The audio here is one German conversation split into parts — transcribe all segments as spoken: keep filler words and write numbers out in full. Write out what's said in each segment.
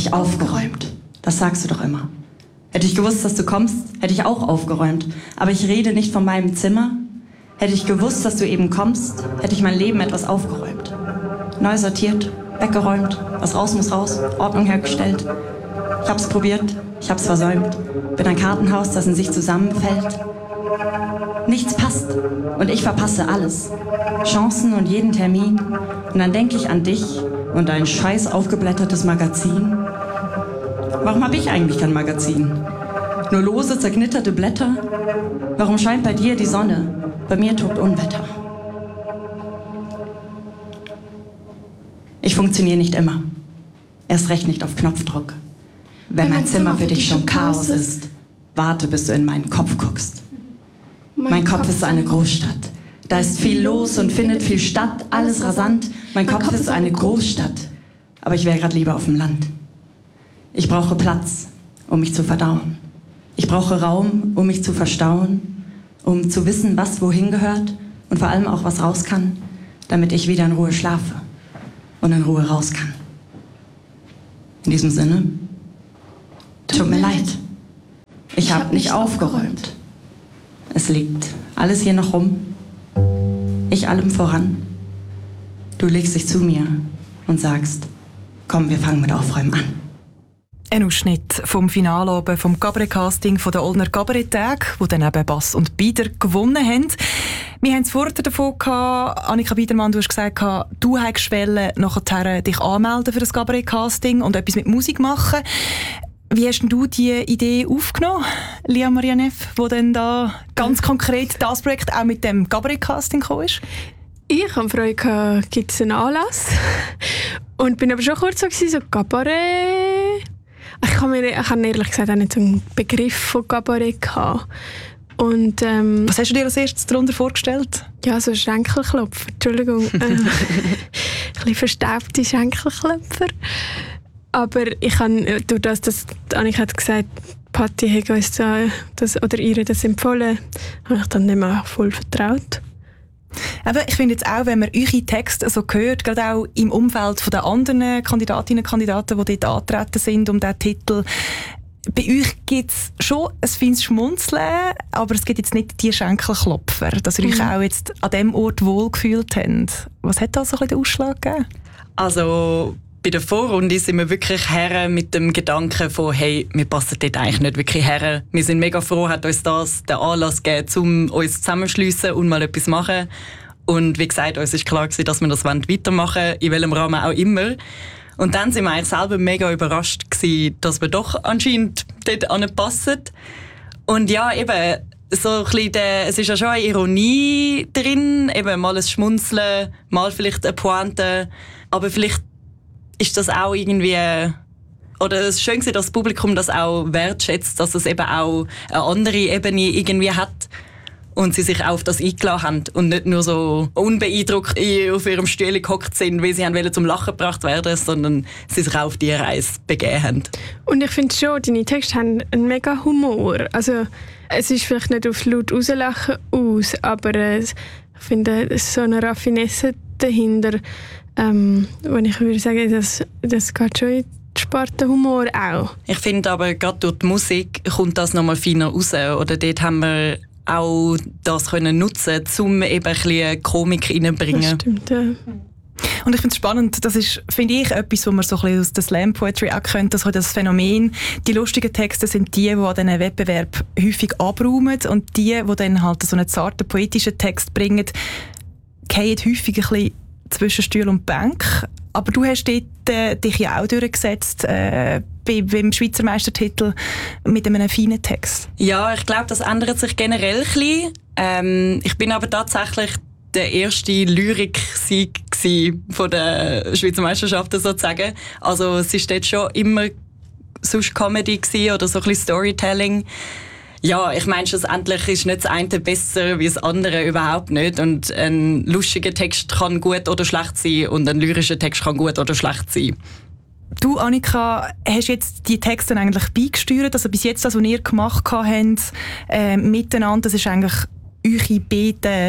ich aufgeräumt. Das sagst du doch immer. Hätte ich gewusst, dass du kommst, hätte ich auch aufgeräumt. Aber ich rede nicht von meinem Zimmer. Hätte ich gewusst, dass du eben kommst, hätte ich mein Leben etwas aufgeräumt. Neu sortiert, weggeräumt, was raus muss raus, Ordnung hergestellt. Ich hab's probiert, ich hab's versäumt. Bin ein Kartenhaus, das in sich zusammenfällt. Nichts passt und ich verpasse alles. Chancen und jeden Termin. Und dann denke ich an dich und dein scheiß aufgeblättertes Magazin. Warum habe ich eigentlich kein Magazin? Nur lose, zerknitterte Blätter? Warum scheint bei dir die Sonne? Bei mir tobt Unwetter. Ich funktioniere nicht immer. Erst recht nicht auf Knopfdruck. Wenn mein Zimmer für dich schon Chaos ist, warte, bis du in meinen Kopf guckst. Mein Kopf ist eine Großstadt. Da ist viel los und findet viel statt, alles rasant. Mein Kopf ist eine Großstadt. Aber ich wäre gerade lieber auf dem Land. Ich brauche Platz, um mich zu verdauen. Ich brauche Raum, um mich zu verstauen, um zu wissen, was wohin gehört und vor allem auch, was raus kann, damit ich wieder in Ruhe schlafe und in Ruhe raus kann. In diesem Sinne, tut mir leid. Ich habe nicht aufgeräumt. Es liegt alles hier noch rum. Ich allem voran. Du legst dich zu mir und sagst, komm, wir fangen mit Aufräumen an. Ein Ausschnitt vom Finalabend vom Cabaret-Casting von der Oldner Cabaret-Tage, wo dann eben Bass und Bieder gewonnen haben. Wir haben es vorher davon gehabt, Annika Biedermann, du hast gesagt, du hättest nachher dich anmelden für das Cabaret-Casting und etwas mit Musik machen. Wie hast denn du diese Idee aufgenommen, Lia Maria Neff, wo dann da ganz konkret das Projekt auch mit dem Cabaret-Casting gekommen ist? Ich habe Freude, gibt es einen Anlass. Und bin aber schon kurz so, so Cabaret. Ich habe mir, ich habe ehrlich gesagt auch nicht so einen Begriff von Cabaret gehabt. Und, ähm, was hast du dir als erstes darunter vorgestellt? Ja, so Schenkelklopfer, Entschuldigung. äh, ein bisschen verstaubte Schenkelklopfer. Aber ich habe, durch das, dass Annika hat gesagt, Patti hat uns das, oder ihr das empfohlen, habe ich dann nicht mehr voll vertraut. Aber ich finde jetzt auch, wenn man eure Texte so hört, gerade auch im Umfeld von den anderen Kandidatinnen und Kandidaten, die dort antreten sind um diesen Titel, bei euch gibt es schon ein feines Schmunzeln, aber es gibt jetzt nicht die Schenkelklopfer, dass ihr mhm. euch auch jetzt an diesem Ort wohlgefühlt habt. Was hat da so ein bisschen den Ausschlag gegeben? Also bei der Vorrunde sind wir wirklich her mit dem Gedanken von, hey, wir passen dort eigentlich nicht wirklich her. Wir sind mega froh, hat uns das den Anlass gegeben, um uns zusammenzuschliessen und mal etwas machen. Und wie gesagt, uns ist klar gewesen, dass wir das weitermachen wollen, in welchem Rahmen auch immer. Und dann sind wir eigentlich selber mega überrascht gewesen, dass wir doch anscheinend dort anpassen. Und ja, eben, so ein bisschen der, es ist ja schon eine Ironie drin, eben mal ein Schmunzeln, mal vielleicht eine Pointe, aber vielleicht ist das auch irgendwie, oder es ist schön gewesen, dass das Publikum das auch wertschätzt, dass es eben auch eine andere Ebene irgendwie hat und sie sich auch auf das eingeladen haben und nicht nur so unbeeindruckt auf ihrem Stuhl gehockt sind, weil sie haben zum Lachen gebracht werden, sondern sie sich auch auf diese Reise begeben haben. Und ich finde schon, deine Texte haben einen mega Humor. Also es ist vielleicht nicht auf laut rauslachen aus, aber äh, ich finde, es ist so eine Raffinesse dahinter. Ähm, und ich würde sagen, das, das geht schon in die Sparte Humor auch. Ich finde aber, gerade durch die Musik kommt das nochmal feiner raus. Oder dort haben wir auch das können nutzen, um eben ein bisschen Komik reinzubringen. Das stimmt, ja. Und ich finde es spannend, das ist, finde ich, etwas, was man so ein bisschen aus der Slam Poetry auch kennt, das, das Phänomen. Die lustigen Texte sind die, die an diesen Wettbewerb häufig abräumen und die, die dann halt so einen zarten poetischen Text bringen, fallen häufig ein bisschen zwischen Stuhl und Bank. Aber du hast dort, äh, dich ja auch durchgesetzt äh, bei, beim Schweizer Meistertitel mit einem feinen Text. Ja, ich glaube, das ändert sich generell ein bisschen. Ähm, ich bin aber tatsächlich der erste Lyrik-Sieg von der Schweizer Meisterschaften sozusagen. Also es war dort schon immer sonst Comedy oder so ein bisschen Storytelling. Ja, ich meine, schlussendlich ist nicht das eine besser wie das andere, überhaupt nicht. Und ein lustiger Text kann gut oder schlecht sein und ein lyrischer Text kann gut oder schlecht sein. Du, Annika, hast jetzt die Texte eigentlich beigesteuert? Also bis jetzt, das, was ihr gemacht habt, äh, miteinander, das ist eigentlich eure beiden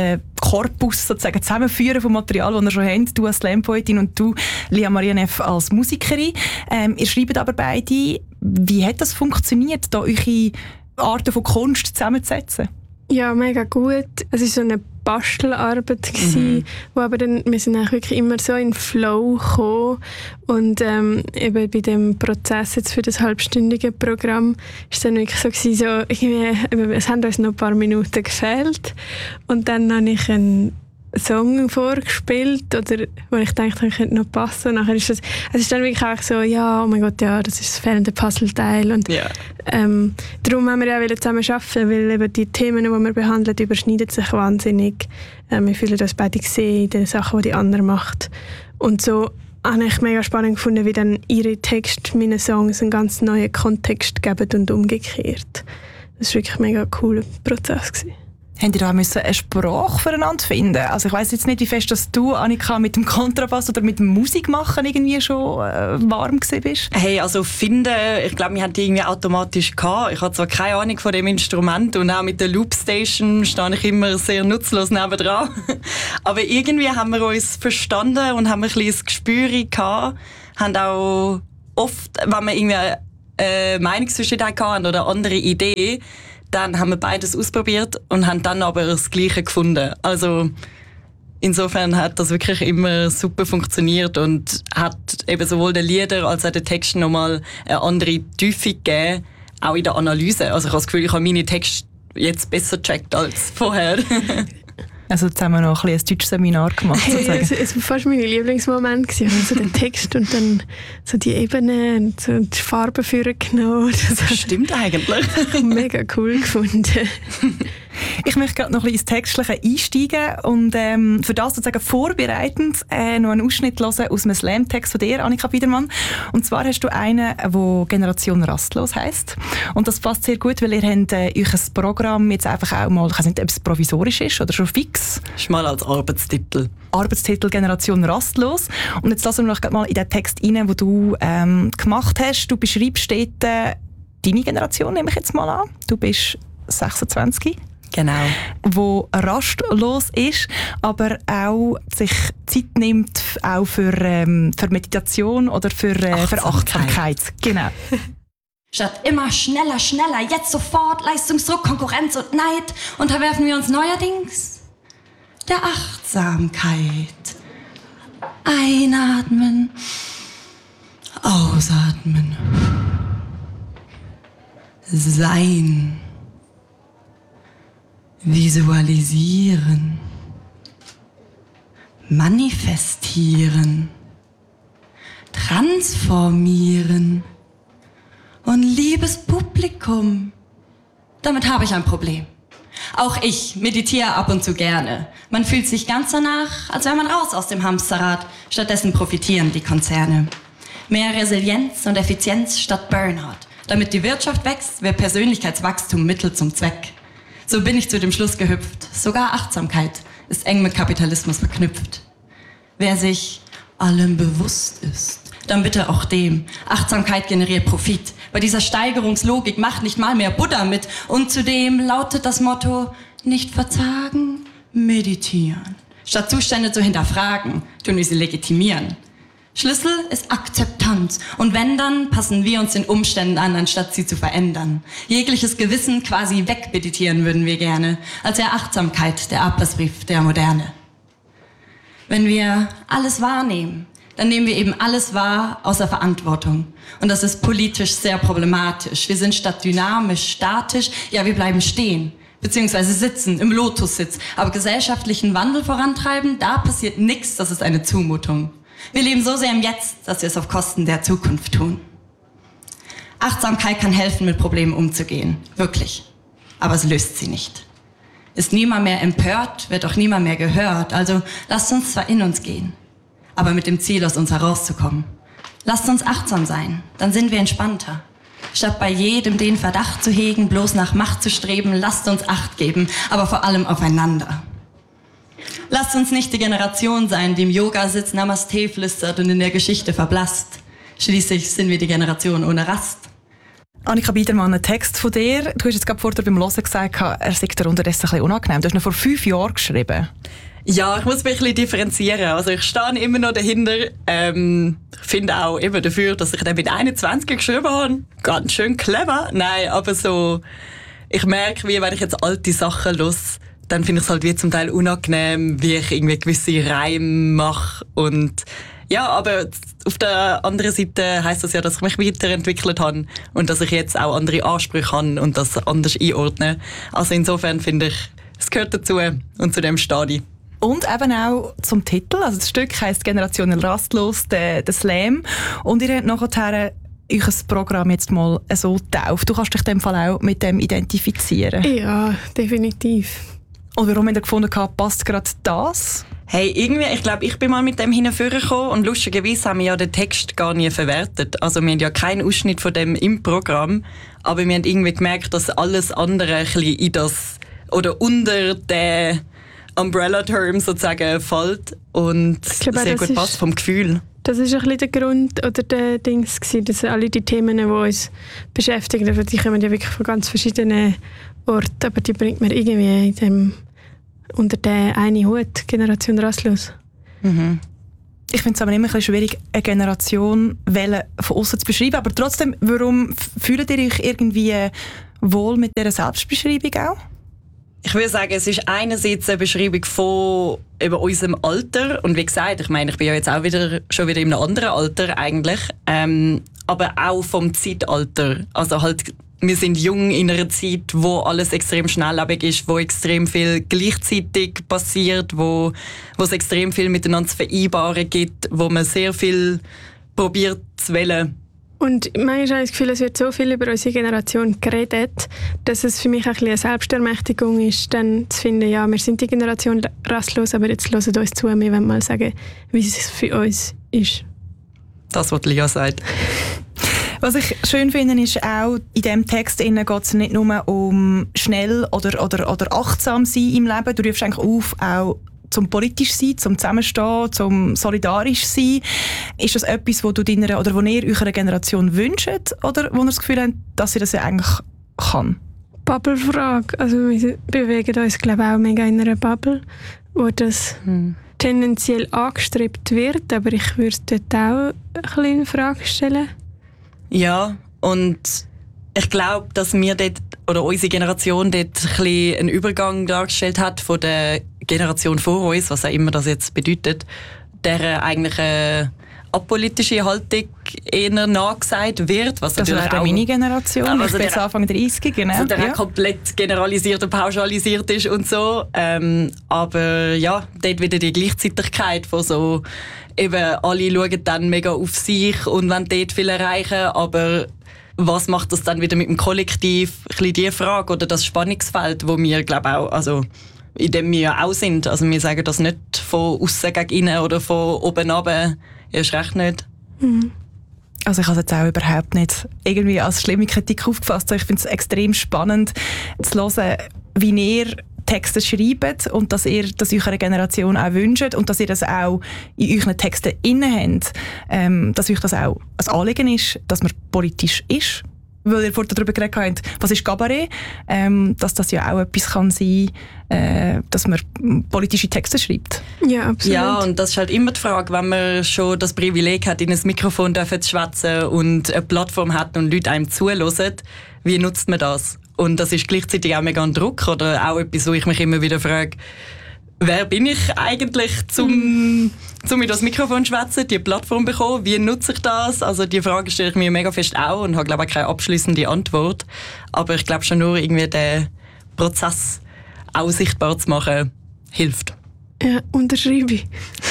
Korpus sozusagen zusammenführen vom Material, das ihr schon habt. Du als Slam-Poetin und du, Lia Maria Neff, als Musikerin. Ähm, ihr schreibt aber beide, wie hat das funktioniert, da eure Arten von Kunst zusammenzusetzen? Ja, mega gut. Es war so eine Bastelarbeit, mhm. wo aber dann, wir sind auch wirklich immer so in den Flow gekommen. Und ähm, eben bei dem Prozess jetzt für das halbstündige Programm war es dann wirklich so, gewesen, so irgendwie, es haben uns noch ein paar Minuten gefehlt. Und dann habe ich einen Song vorgespielt, oder, wo ich dachte, ich könnte noch passen. Und nachher ist das, es ist dann wirklich auch so, ja, oh mein Gott, ja, das ist das fehlende Puzzleteil. Und yeah. ähm, darum haben wir ja zusammen arbeiten, weil eben die Themen, die wir behandeln, überschneiden sich wahnsinnig. Ähm, wir fühlen uns beide gesehen in den Sachen, die die andere macht. Und so habe ich mega spannend gefunden, wie dann ihre Texte meinen Songs einen ganz neuen Kontext geben und umgekehrt. Das war wirklich ein mega cooler Prozess gewesen. Habt ihr da müssen eine Sprache füreinander finden? Also ich weiss jetzt nicht, wie fest dass du, Annika, mit dem Kontrabass oder mit dem Musikmachen irgendwie schon äh, warm gewesen bist. Hey, also finden, ich glaube, wir haben die irgendwie automatisch gehabt. Ich habe zwar keine Ahnung von dem Instrument und auch mit der Loopstation stehe ich immer sehr nutzlos nebendran. Aber irgendwie haben wir uns verstanden und haben ein bisschen das Gespür gehabt. Haben auch oft, wenn wir irgendwie eine Meinungsverschiedenheit hatten oder andere Ideen, dann haben wir beides ausprobiert und haben dann aber das Gleiche gefunden. Also insofern hat das wirklich immer super funktioniert und hat eben sowohl den Liedern als auch den Texten nochmal eine andere Tiefe gegeben, auch in der Analyse. Also ich habe das Gefühl, ich habe meine Texte jetzt besser gecheckt als vorher. Also jetzt haben wir noch ein, ein deutsches Seminar gemacht. Hey, es, es war fast mein Lieblingsmoment. Ich habe so den Text und dann so die Ebenen und so die Farben vorgenommen. Das stimmt eigentlich. Mega cool gefunden. Ich möchte gerade noch ein bisschen ins Textliche einsteigen und ähm, für das sozusagen vorbereitend äh, noch einen Ausschnitt hören aus einem Slam-Text von dir, Annika Biedermann. Und zwar hast du einen, der Generation Rastlos heisst. Und das passt sehr gut, weil ihr habt äh, euch ein Programm jetzt einfach auch mal, ich weiß nicht, ob es provisorisch ist oder schon fix. Das ist mal als Arbeitstitel. Arbeitstitel Generation Rastlos. Und jetzt lassen wir noch mal in den Text rein, den du ähm, gemacht hast. Du beschreibst dort äh, deine Generation, nehme ich jetzt mal an. Du bist sechsundzwanzig. Genau. Wo rastlos ist, aber auch sich Zeit nimmt auch für, ähm, für Meditation oder für, äh, für Achtsamkeit. Genau. Statt immer schneller, schneller, jetzt sofort, Leistungsdruck, Konkurrenz und Neid, unterwerfen wir uns neuerdings der Achtsamkeit. Einatmen, ausatmen, sein. Visualisieren, manifestieren, transformieren und liebes Publikum. Damit habe ich ein Problem. Auch ich meditiere ab und zu gerne. Man fühlt sich ganz danach, als wäre man raus aus dem Hamsterrad. Stattdessen profitieren die Konzerne. Mehr Resilienz und Effizienz statt Burnout. Damit die Wirtschaft wächst, wird Persönlichkeitswachstum Mittel zum Zweck. So bin ich zu dem Schluss gehüpft. Sogar Achtsamkeit ist eng mit Kapitalismus verknüpft. Wer sich allem bewusst ist, dann bitte auch dem. Achtsamkeit generiert Profit. Bei dieser Steigerungslogik macht nicht mal mehr Buddha mit. Und zudem lautet das Motto, nicht verzagen, meditieren. Statt Zustände zu hinterfragen, tun wir sie legitimieren. Schlüssel ist Akzeptanz. Und wenn, dann passen wir uns den Umständen an, anstatt sie zu verändern. Jegliches Gewissen quasi wegmeditieren würden wir gerne. Als wäre Achtsamkeit der Ablassbrief der Moderne. Wenn wir alles wahrnehmen, dann nehmen wir eben alles wahr außer Verantwortung. Und das ist politisch sehr problematisch. Wir sind statt dynamisch, statisch, ja, wir bleiben stehen. Beziehungsweise sitzen, im Lotussitz. Aber gesellschaftlichen Wandel vorantreiben, da passiert nichts, das ist eine Zumutung. Wir leben so sehr im Jetzt, dass wir es auf Kosten der Zukunft tun. Achtsamkeit kann helfen, mit Problemen umzugehen. Wirklich. Aber es löst sie nicht. Ist niemand mehr empört, wird auch niemand mehr gehört. Also lasst uns zwar in uns gehen, aber mit dem Ziel, aus uns herauszukommen. Lasst uns achtsam sein, dann sind wir entspannter. Statt bei jedem den Verdacht zu hegen, bloß nach Macht zu streben, lasst uns Acht geben, aber vor allem aufeinander. Lasst uns nicht die Generation sein, die im Yoga-Sitz Namaste flüstert und in der Geschichte verblasst. Schließlich sind wir die Generation ohne Rast. Annika Biedermann, ein Text von dir. Du hast jetzt gerade vorher beim Hören gesagt, er sei dir unterdessen ein bisschen unangenehm. Du hast ihn vor fünf Jahren geschrieben. Ja, ich muss mich ein bisschen differenzieren. Also ich stehe immer noch dahinter. Ähm, finde auch immer dafür, dass ich den mit einundzwanzig geschrieben habe. Ganz schön clever. Nein, aber so, ich merke, wie wenn ich jetzt alte Sachen höre, dann finde ich es halt wie zum Teil unangenehm, wie ich irgendwie gewisse Reime mache. Und ja, aber auf der anderen Seite heisst das ja, dass ich mich weiterentwickelt habe und dass ich jetzt auch andere Ansprüche habe und das anders einordne. Also insofern finde ich, es gehört dazu und zu dem Stadium. Und eben auch zum Titel. Also das Stück heisst «Generation Rastlos», der, der Slam. Und ihr habt nachher euch ein Programm jetzt mal so getauft. Du kannst dich in dem Fall auch mit dem identifizieren. Ja, definitiv. Und warum habt ihr gefunden, passt gerade das? Hey, irgendwie, ich glaube, ich bin mal mit dem hingekommen und lustigerweise haben wir ja den Text gar nie verwertet. Also wir haben ja keinen Ausschnitt von dem im Programm, aber wir haben irgendwie gemerkt, dass alles andere ein bisschen in das oder unter den Umbrella-Term sozusagen fällt und glaube, sehr gut passt vom Gefühl. Das ist ein bisschen der Grund oder der Dings gewesen, dass alle die Themen, die uns beschäftigen, die kommen ja wirklich von ganz verschiedenen Orten, aber die bringt man irgendwie in dem, unter den einen Hut, Generation Rastlos. Mhm. Ich finde es aber immer ein bisschen schwierig, eine Generation von außen zu beschreiben, aber trotzdem, warum fühlt ihr euch irgendwie wohl mit dieser Selbstbeschreibung auch? Ich würde sagen, es ist einerseits eine Beschreibung von eben unserem Alter. Und wie gesagt, ich meine, ich bin ja jetzt auch wieder, schon wieder in einem anderen Alter eigentlich. Ähm, aber auch vom Zeitalter. Also halt, wir sind jung in einer Zeit, wo alles extrem schnelllebig ist, wo extrem viel gleichzeitig passiert, wo, wo es extrem viel miteinander zu vereinbaren gibt, wo man sehr viel probiert zu wählen. Und manchmal habe ich das Gefühl, es wird so viel über unsere Generation geredet, dass es für mich ein bisschen eine Selbstermächtigung ist, dann zu finden, ja, wir sind die Generation rastlos, aber jetzt hören uns zu, wir wollen mal sagen, wie es für uns ist. Das, was Lia sagt. Was ich schön finde, ist auch, in diesem Text geht es nicht nur um schnell oder, oder, oder achtsam sein im Leben, du rufst eigentlich auf, auch zum politisch sein, zum Zusammenstehen, zum solidarisch sein. Ist das etwas, wo du deiner, oder wo ihr eurer Generation wünscht, oder wo ihr das Gefühl habt, dass sie das ja eigentlich kann? Bubble-Frage. Also wir bewegen uns, glaube ich, auch mega in einer Bubble, wo das hm. tendenziell angestrebt wird, aber ich würde dort auch ein bisschen in Frage stellen. Ja, und ich glaube, dass wir dort, oder unsere Generation dort ein bisschen einen Übergang dargestellt hat von der Generation vor uns, was auch immer das jetzt bedeutet, der eigentlich eine apolitische Haltung eher nachgesagt wird. Was das ist eine Mini-Generation, also ich bin jetzt Anfang dreißig. Ne? Also der ja. komplett generalisiert und pauschalisiert ist und so. Ähm, aber ja, dort wieder die Gleichzeitigkeit von so, eben alle schauen dann mega auf sich und wollen dort viel erreichen, aber was macht das dann wieder mit dem Kollektiv? Ein bisschen die Frage oder das Spannungsfeld, wo wir, glaube auch, also in dem wir auch sind. Also wir sagen das nicht von außen gegen innen oder von oben runter. Erst recht nicht. Mhm. Also ich habe es jetzt auch überhaupt nicht irgendwie als schlimme Kritik aufgefasst. Ich finde es extrem spannend zu hören, wie ihr Texte schreibt und dass ihr das eurer Generation auch wünscht und dass ihr das auch in euren Texten inne habt. Ähm, dass euch das auch ein Anliegen ist, dass man politisch ist. Weil ihr vorhin darüber geredet habt, was ist Kabarett, ähm, dass das ja auch etwas kann sein, äh, dass man politische Texte schreibt. Ja, absolut. Ja, und das ist halt immer die Frage, wenn man schon das Privileg hat, in ein Mikrofon zu schwätzen und eine Plattform hat und Leute einem zuhören, wie nutzt man das? Und das ist gleichzeitig auch mega ein Druck oder auch etwas, wo ich mich immer wieder frage, wer bin ich eigentlich, zum, zum mit das Mikrofon zu schwätzen, die Plattform bekommen? Wie nutze ich das? Also die Frage stelle ich mir mega fest auch und habe, glaube ich, keine abschließende Antwort. Aber ich glaube schon nur, irgendwie den Prozess auch sichtbar zu machen, hilft. Ja, unterschreibe ich.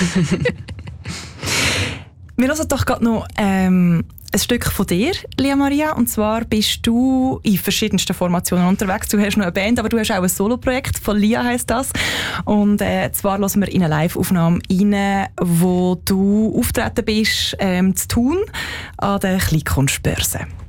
Wir hören doch gerade noch ähm, ein Stück von dir, Lia Maria. Und zwar bist du in verschiedensten Formationen unterwegs. Du hast noch eine Band, aber du hast auch ein Soloprojekt. Von Lia heisst das. Und äh, zwar hören wir in eine Live-Aufnahme rein, wo du auftreten bist, ähm, zu Thun an der Kleinkunstbörse.